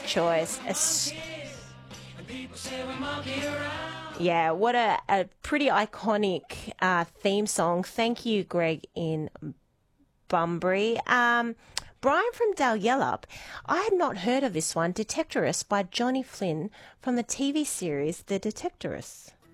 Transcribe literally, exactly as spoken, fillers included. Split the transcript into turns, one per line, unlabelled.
choice. Es- yeah, what a, a pretty iconic uh, theme song. Thank you, Greg in Bunbury. Um, Brian from Dalyellup. I had not heard of this one, Detectorist by Johnny Flynn from the T V series The Detectorist.